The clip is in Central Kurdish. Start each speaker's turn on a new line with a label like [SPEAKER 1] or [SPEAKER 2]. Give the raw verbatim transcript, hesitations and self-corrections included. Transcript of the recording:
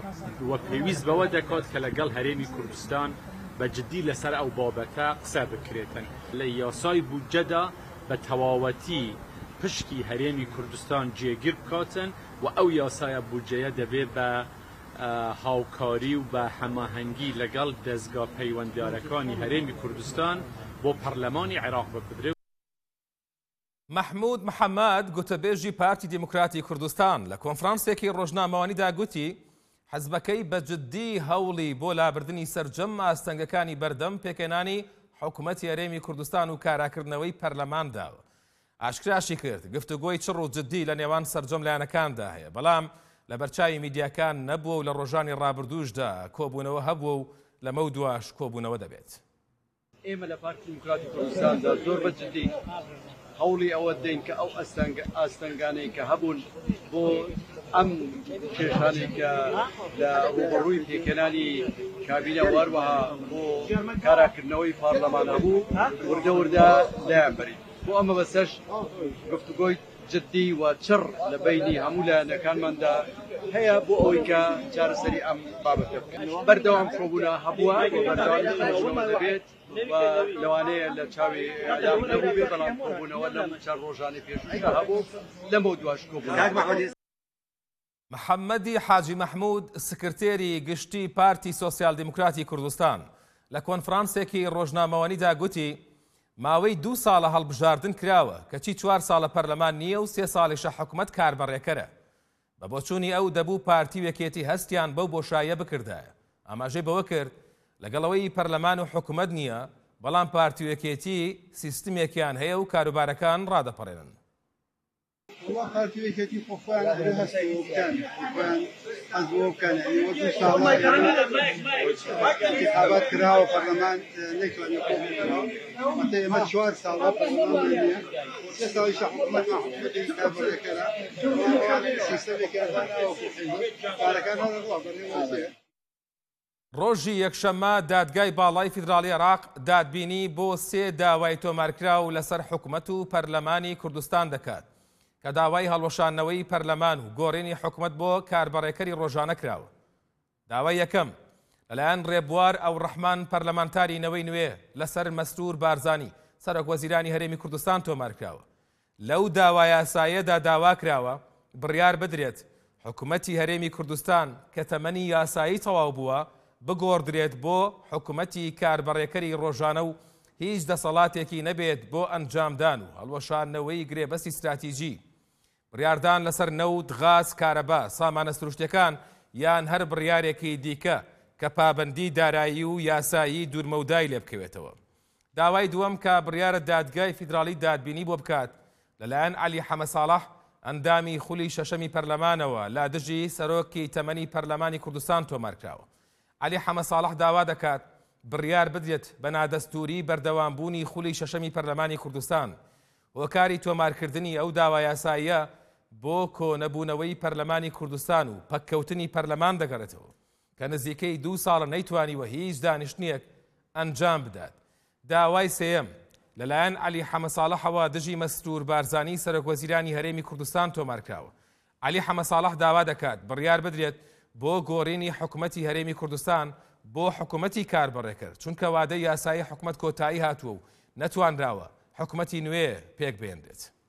[SPEAKER 1] وە پێویست بەوە دەکات کە لەگەڵ هەرێمی کوردستان بە جددی لەسەر ئەو بابەتە قسە بکرێتن لە یاسای بودجەدا بە تەواوەتی پشکی هەرێمی کوردستان جێگیر بکاتن و ئەو یاسایە بودجەیە دەبێت بە هاوکاری و بە هەماهەنگی لەگەڵ دەستگا پەیوەنددارەکانی هەرێمی کوردستان بۆ پەرلەمانی عێراق بپدرێت.
[SPEAKER 2] محمود محەممەد گوتەبێژی پارتی دیموکراتی کوردستان لە کۆنفرانسێکی ڕۆژنامەوانیدا گوتی حەزبەکەی بە جددی هەوڵی بۆ لابردنی سەرجەم ئاستەنگەکانی بەردەم پێکێنانی حکوومەتی هەرێمی کوردستان و کاراکردنەوەی پەرلەمانداوە. ئاشکراشی کرد گفتوگۆی چڕ و جددی لە نێوان سەرجەم لایەنەکاندا هەیە، بەڵام لە بەرچاوی میدیاکان نەبووە و لە ڕۆژانی ڕابردووشدا کۆبوونەوە هەبووە و لەمە دووەش کۆبوونەوە دەبێت.
[SPEAKER 3] ئێمە لە پارتی دیموکراتی کوردستاندا زۆر بە جددی هەوڵی ئەوە دەین کە ئەو ئاستەنگانەی کە هەبوون بۆ ئەم کێشانێک کە لە ڕوبەڕووی پێکێنانی کابینە وەروەها بۆ کاراکردنەوەی پارلەمان هەبوو وردە وردە لایان بەرین. بۆ ئەمە بەسەش گفتوگۆی جددی و چڕ لە بینی هەموو لایەنەکانماندا هەیە بۆ ئەوەی کە چارەسەری ئەم بابەتە بکەین. بەردەوام کۆبوونە هەبووە و بەردەوام قەنەشەوە دەبێت و لەوانەیە لە چاوی ئەعلام نەبوو بێ، بەڵام کۆبوونەوە لەم چەند ڕۆژانی پێشووشدا هەبوو لەمە دووەش کۆبوونەوە.
[SPEAKER 2] محەممەدی حاجی مەحموود سکرتێری گشتی پارتی سۆسیال دیموکراتی کوردستان لە کۆنفرانسێکی ڕۆژنامەوانیدا گوتی ماوەی دوو ساڵە هەڵبژاردن کراوە کەچی چوار ساڵە پەرلەمان نییە و سێ ساڵیشە حکوومەت کاربەڕێکەرە. بە بۆچوونی ئەو دەبوو پارتی وەکێتی هەستیان بەو بۆشایە بکردایە. ئاماژەی بەوە کرد لەگەڵەوەی پەرلەمان و حکوومەت نییە، بەڵام پارتی وەکێتی سیستمێکیان هەیە و کاروبارەکان ڕادەپەڕێنن.
[SPEAKER 4] والله پارتی وەکێتی خۆیان هەست بکەن خۆیان حەز بۆ بکەن وە دوو ساڵە انتخابات کراوە پەرلەمان نەیتوانێت کۆبوونەوە مەتە ئێمە چوار ساڵە پەرلەمان نییە سێ ساڵیشە حکوومەتمان حکوومەتێکی کاربەڕێکەرە سیستەمێکی ئەداناوە کارەکان هەڵەڕوا بەڕێوەزێ.
[SPEAKER 2] ڕۆژی یەکشەممە دادگای باڵای فیدراڵی عێراق دادبینی بۆ سێ داوای تۆمارکراو لەسەر حکوومەت و پەرلەمانی کوردستان دەکات کە داوای هەڵوەشانەوەی پەرلەمان و گۆڕینی حکوومەت بۆ کاربەڕێکەری ڕۆژانە کراوە. داوای یەکەم لەلایەن ڕێبوار ئەوڕەحمان پەرلەمانتاری نەوەی نوێ لەسەر مەستور بارزانی سەرۆک وەزیرانی هەرێمی کوردستان تۆمارکراوە. لەو داوای یاساییەدا داوا کراوە بڕیار بدرێت حکوومەتی هەرێمی کوردستان کە تەمەنی یاسایی تەواو بووە بگۆڕدرێت بۆ حکوومەتی کاربەڕێکەری ڕۆژانە و هیچ دەسەڵاتێکی نەبێت بۆ ئەنجامدان و هەڵوەشاندنەوەی گرێبەستی استراتیژی، بڕیاردان لەسەر نەوت، غاز، کارەبا، سامانە سروشتیەکان یان هەر بڕیارێکی دیکە کە پابەندی دارایی و یاسایی دوورمەودای لێ بکەوێتەوە. داوای دووەم کە بڕیارە دادگای فیدراڵی دادبینی بۆ بکات لەلایەن عەلی حەمەساڵح ئەندامی خولی شەشەمی پەرلەمانەوە لا دژی سەرۆکی تەمەنی پەرلەمانی کوردستان تۆمارکراوە. عەلی حەمەساڵح داوا دەکات بڕیار بدرێت بە نادەستوری بەردەوامبوونی خولی شەشەمی پەرلەمانی کوردستان هۆکاری تۆمارکردنی ئەو داوا یاساییە بۆ کۆنەبوونەوەی پەرلەمانی کوردستان و پەککەوتنی پەرلەمان دەگەڕێتەوە کە نزیکەی دوو ساڵە نەیتوانیوە هیچ دانیشتنیەک ئەنجام بدات. داوای سێیەم لەلایەن عەلی حەمەساڵحەوە دژی مەستور بارزانی سەرۆک وەزیرانی هەرێمی کوردستان تۆمارکراوە. عەلی حەمەساڵح داوا دەکات بڕیار بدرێت بۆ گۆڕینی حکوومەتی هەرێمی کوردستان بۆ حکوومەتی کاربەڕێکەر، چونکە وادەی یاسایی حکوومەت کۆتایی هاتووە و نەتوانراوە حکوومەتی نوێ پێک بێنرێت.